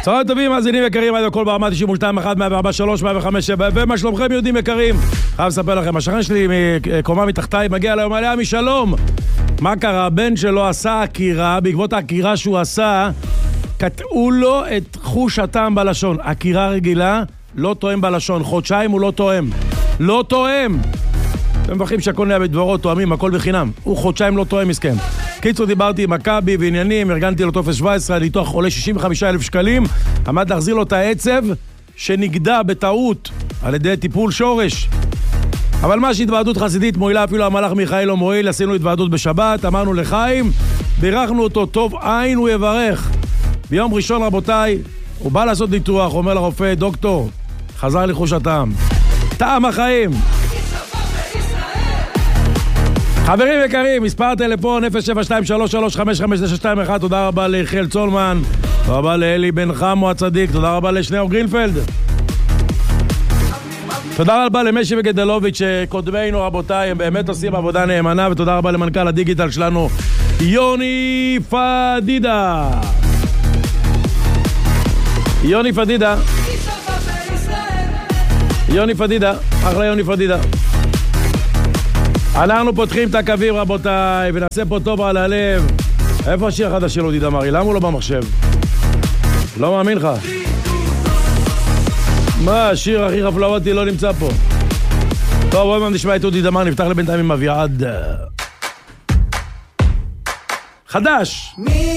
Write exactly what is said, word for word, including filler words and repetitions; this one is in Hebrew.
צהריים טובים, מאזינים יקרים, עד הכל ברמה תשעים ושתיים אחת מאה וארבע שלוש מאה וחמש שבע, ומה שלומכם יהודים יקרים? חייב לספר לכם, השכן שלי מקומה מתחתיי מגיע ליום עליה משלום. מה קרה? הבן שלו עשה עקירה, בעקבות העקירה שהוא עשה, קטעו לו את חוש הטעם בלשון. עקירה רגילה, לא תואם בלשון, חודשיים הוא לא תואם. לא תואם! אתם מבחים שהכל נהיה בדברות, תואמים, הכל בחינם. הוא חודשיים לא תואם מסכם. קיצור, דיברתי עם מכבי ועניינים, ארגנתי לו טופס שבע עשרה, הניתוח עולה שישים וחמישה אלף שקלים, עמד להחזיר לו את העצב שנגדע בטעות על ידי טיפול שורש. אבל מה שהתוועדות חסידית מועילה, אפילו המלאך מיכאל לא מועיל, עשינו התוועדות בשבת, אמרנו לחיים, בירכנו אותו, טוב עין הוא יברך. ביום ראשון רבותיי, הוא בא לעשות ניתוח, אומר לרופא, דוקטור, חזר לי חוש הטעם. טעם החיים. חברים יקרים, מספר טלפון אפס שבע שתיים שלוש שלוש חמש חמש תשע שתיים אחת, תודה רבה ליחיאל צולמן, תודה רבה לאלי בן חמו הצדיק, תודה רבה לשניאור גרינפלד, תודה רבה למשי וגדלוביץ' שקודמינו רבותיי, הם באמת עושים עבודה נאמנה, ותודה רבה למנכ"ל הדיגיטל שלנו יוני פדידה. יוני פדידה יוני פדידה אחלה יוני פדידה. אנחנו פותחים את הקווים רבותיי, ונעשה פה טוב על הלב. איפה השיר החדש של אודי דמרי? למה הוא לא במחשב? לא מאמין לך. מה, השיר הכי חפלאותי לא נמצא פה. טוב, בואו נשמע את אודי דמרי, נפתח לבינתיים עם אביעד. חדש!